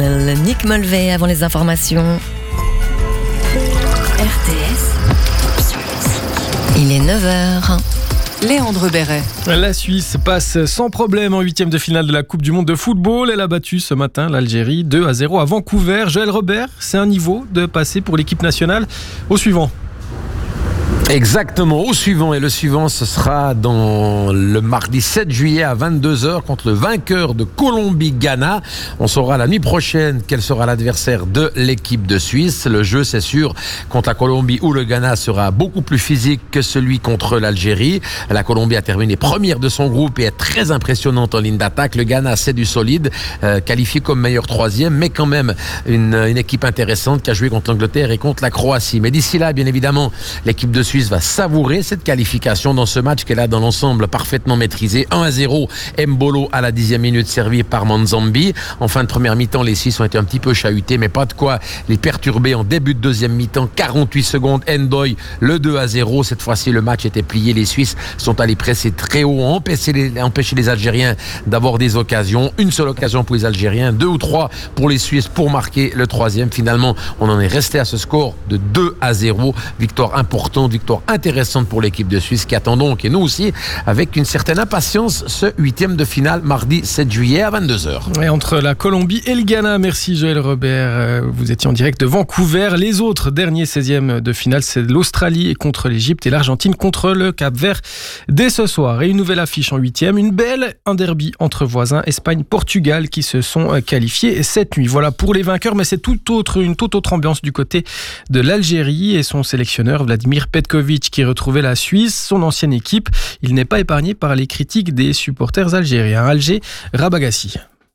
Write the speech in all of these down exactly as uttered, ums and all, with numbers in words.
Nick Molvet avant les informations. R T S. Il est neuf heures. Léandre Béret. La Suisse passe sans problème en huitième de finale de la Coupe du Monde de football. Elle a battu ce matin l'Algérie deux à zéro à Vancouver. Joël Robert, c'est un niveau de passer pour l'équipe nationale. Au suivant. Exactement, au suivant. Et le suivant, ce sera dans le mardi sept juillet à vingt-deux heures contre le vainqueur de Colombie-Ghana. On saura la nuit prochaine quel sera l'adversaire de l'équipe de Suisse. Le jeu, c'est sûr, contre la Colombie ou le Ghana sera beaucoup plus physique que celui contre l'Algérie. La Colombie a terminé première de son groupe et est très impressionnante en ligne d'attaque. Le Ghana, c'est du solide, euh, qualifié comme meilleur troisième, mais quand même une, une équipe intéressante qui a joué contre l'Angleterre et contre la Croatie. Mais d'ici là, bien évidemment, l'équipe de Suisse va savourer cette qualification dans ce match qu'elle a dans l'ensemble parfaitement maîtrisé. un à zéro, Mbolo à la dixième minute servi par Manzambi. En fin de première mi-temps, les Suisses ont été un petit peu chahutés, mais pas de quoi les perturber en début de deuxième mi-temps. quarante-huit secondes, Ndoye, le deux à zéro. Cette fois-ci, le match était plié. Les Suisses sont allés presser très haut, empêcher les, empêcher les Algériens d'avoir des occasions. Une seule occasion pour les Algériens, deux ou trois pour les Suisses pour marquer le troisième. Finalement, on en est resté à ce score de deux à zéro. Victoire importante, victoire intéressante pour l'équipe de Suisse qui attend donc, et nous aussi, avec une certaine impatience, ce huitième de finale mardi sept juillet à vingt-deux heures. Et entre la Colombie et le Ghana, merci Joël Robert, vous étiez en direct de Vancouver. Les autres derniers seizièmes de finale, c'est l'Australie contre l'Égypte et l'Argentine contre le Cap-Vert dès ce soir. Et une nouvelle affiche en huitième, une belle, un derby entre voisins, Espagne-Portugal, qui se sont qualifiés cette nuit. Voilà pour les vainqueurs, mais c'est tout autre, une toute autre ambiance du côté de l'Algérie et son sélectionneur Vladimir Petkovic qui retrouvait la Suisse, son ancienne équipe. Il n'est pas épargné par les critiques des supporters algériens. Alger, Rabagassi.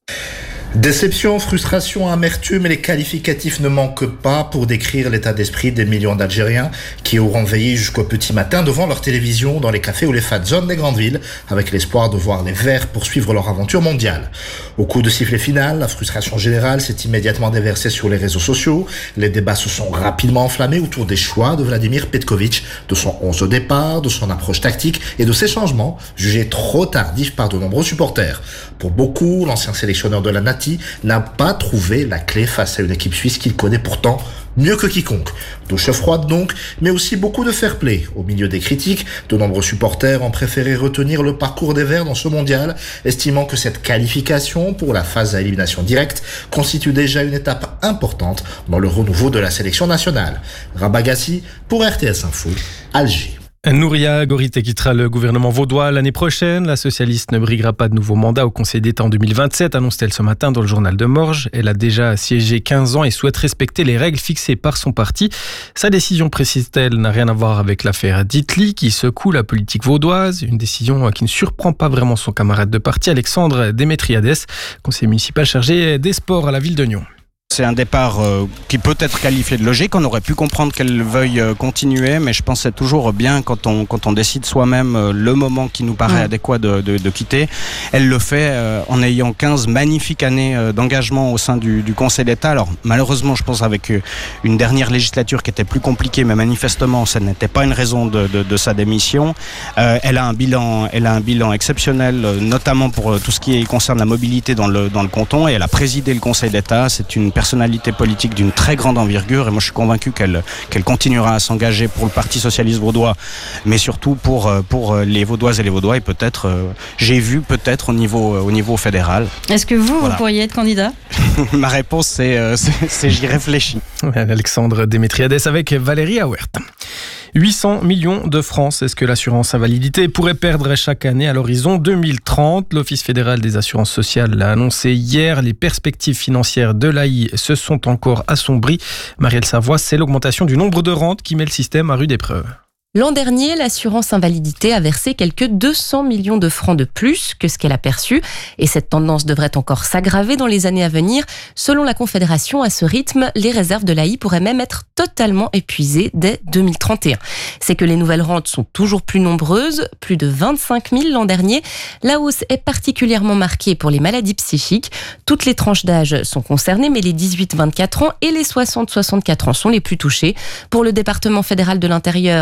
Déception, frustration, amertume et les qualificatifs ne manquent pas pour décrire l'état d'esprit des millions d'Algériens qui auront veillé jusqu'au petit matin devant leur télévision dans les cafés ou les fan zones des grandes villes avec l'espoir de voir les Verts poursuivre leur aventure mondiale. Au coup de sifflet final, la frustration générale s'est immédiatement déversée sur les réseaux sociaux. Les débats se sont rapidement enflammés autour des choix de Vladimir Petkovic, de son onze au départ, de son approche tactique et de ses changements jugés trop tardifs par de nombreux supporters. Pour beaucoup, l'ancien sélectionneur de la Nati n'a pas trouvé la clé face à une équipe suisse qu'il connaît pourtant mieux que quiconque. Douche froide donc, mais aussi beaucoup de fair play. Au milieu des critiques, de nombreux supporters ont préféré retenir le parcours des Verts dans ce mondial, estimant que cette qualification pour la phase à élimination directe constitue déjà une étape importante dans le renouveau de la sélection nationale. Rabagassi pour R T S Info, Alger. Nouria Gorité quittera le gouvernement vaudois l'année prochaine. La socialiste ne briguera pas de nouveau mandat au Conseil d'État en deux mille vingt-sept, annonce-t-elle ce matin dans le journal de Morges. Elle a déjà siégé quinze ans et souhaite respecter les règles fixées par son parti. Sa décision, précise-t-elle, n'a rien à voir avec l'affaire Ditli qui secoue la politique vaudoise. Une décision qui ne surprend pas vraiment son camarade de parti, Alexandre Démétriades, conseiller municipal chargé des sports à la ville de Nyon. C'est un départ euh, qui peut être qualifié de logique. On aurait pu comprendre qu'elle veuille euh, continuer, mais je pense que c'est toujours bien quand on, quand on décide soi-même euh, le moment qui nous paraît mmh. adéquat de, de, de quitter. Elle le fait euh, en ayant quinze magnifiques années euh, d'engagement au sein du, du Conseil d'État. Alors malheureusement, je pense avec euh, une dernière législature qui était plus compliquée, mais manifestement, ça n'était pas une raison de, de, de sa démission. Euh, elle a un bilan, elle a un bilan exceptionnel, euh, notamment pour euh, tout ce qui concerne la mobilité dans le, dans le canton. Et elle a présidé le Conseil d'État. C'est une personnalité politique d'une très grande envergure et moi je suis convaincu qu'elle, qu'elle continuera à s'engager pour le Parti socialiste vaudois, mais surtout pour, pour les Vaudoises et les Vaudois et peut-être, euh, j'ai vu peut-être au niveau, au niveau fédéral. Est-ce que vous, voilà. vous pourriez être candidat ? Ma réponse c'est, euh, c'est, c'est j'y réfléchis. Alexandre Démétriades avec Valérie Auert. huit cents millions de francs, c'est ce que l'assurance invalidité pourrait perdre chaque année à l'horizon deux mille trente. L'Office fédéral des assurances sociales l'a annoncé hier. Les perspectives financières de l'A I se sont encore assombries. Marielle Savoie, c'est l'augmentation du nombre de rentes qui met le système à rude épreuve. L'an dernier, l'assurance invalidité a versé quelques deux cents millions de francs de plus que ce qu'elle a perçu. Et cette tendance devrait encore s'aggraver dans les années à venir. Selon la Confédération, à ce rythme, les réserves de l'A I pourraient même être totalement épuisées dès deux mille trente et un. C'est que les nouvelles rentes sont toujours plus nombreuses, plus de vingt-cinq mille l'an dernier. La hausse est particulièrement marquée pour les maladies psychiques. Toutes les tranches d'âge sont concernées, mais les dix-huit à vingt-quatre ans et les soixante à soixante-quatre ans sont les plus touchés. Pour le département fédéral de l'Intérieur, la situation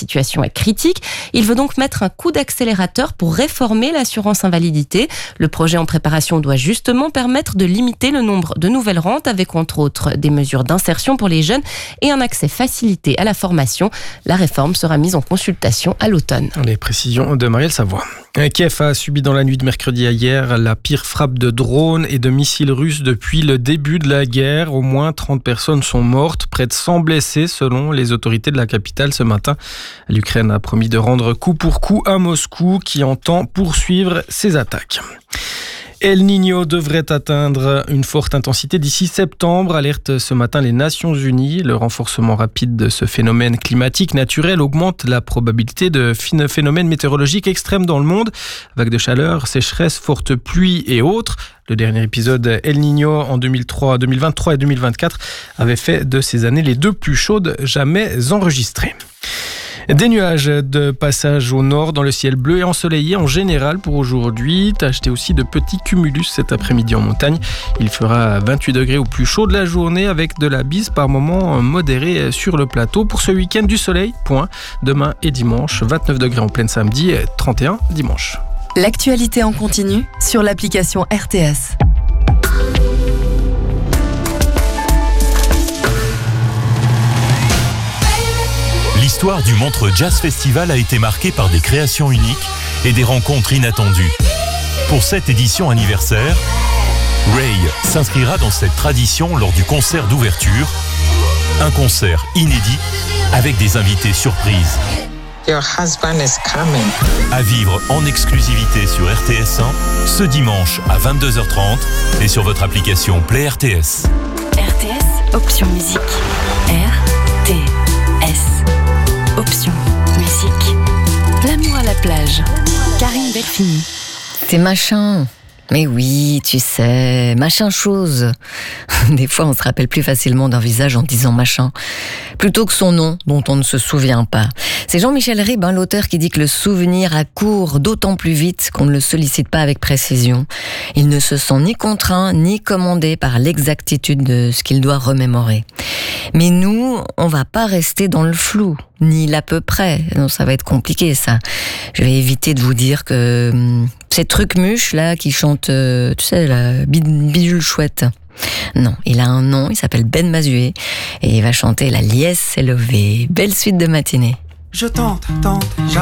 situation est critique. Il veut donc mettre un coup d'accélérateur pour réformer l'assurance invalidité. Le projet en préparation doit justement permettre de limiter le nombre de nouvelles rentes avec entre autres des mesures d'insertion pour les jeunes et un accès facilité à la formation. La réforme sera mise en consultation à l'automne. Les précisions de Marielle Savoie. Kiev a subi dans la nuit de mercredi à hier la pire frappe de drones et de missiles russes depuis le début de la guerre. Au moins trente personnes sont mortes, près de cent blessés selon les autorités de la capitale ce matin. L'Ukraine a promis de rendre coup pour coup à Moscou qui entend poursuivre ses attaques. El Niño devrait atteindre une forte intensité d'ici septembre, alerte ce matin les Nations Unies. Le renforcement rapide de ce phénomène climatique naturel augmente la probabilité de phénomènes météorologiques extrêmes dans le monde. Vagues de chaleur, sécheresse, fortes pluies et autres. Le dernier épisode El Niño en deux mille trois, deux mille vingt-trois et deux mille vingt-quatre avait fait de ces années les deux plus chaudes jamais enregistrées. Des nuages de passage au nord dans le ciel bleu et ensoleillé en général pour aujourd'hui. Tachetez aussi de petits cumulus cet après-midi en montagne. Il fera vingt-huit degrés au plus chaud de la journée avec de la bise par moments modérée sur le plateau. Pour ce week-end du soleil, point. Demain et dimanche, vingt-neuf degrés en pleine samedi et trente et un dimanche. L'actualité en continu sur l'application R T S. L'histoire du Montreux Jazz Festival a été marquée par des créations uniques et des rencontres inattendues. Pour cette édition anniversaire, Ray s'inscrira dans cette tradition lors du concert d'ouverture, un concert inédit avec des invités surprises. Your husband is coming. À vivre en exclusivité sur R T S un ce dimanche à vingt-deux heures trente et sur votre application Play R T S. R T S, option musique. R T S, option musique. L'amour à la plage. Karine Delphini. C'est machin. Mais oui, tu sais, machin chose. Des fois, on se rappelle plus facilement d'un visage en disant machin, plutôt que son nom, dont on ne se souvient pas. C'est Jean-Michel Ribes, hein, l'auteur, qui dit que le souvenir accourt d'autant plus vite qu'on ne le sollicite pas avec précision. Il ne se sent ni contraint, ni commandé par l'exactitude de ce qu'il doit remémorer. Mais nous, on va pas rester dans le flou, ni l'à peu près. Non, ça va être compliqué, ça. Je vais éviter de vous dire que hum, ces trucs-muches, là, qui chantent, euh, tu sais, la bidule chouette. Non, il a un nom, il s'appelle Ben Mazué, et il va chanter La liesse s'est levée. Belle suite de matinée. Je tente, tente,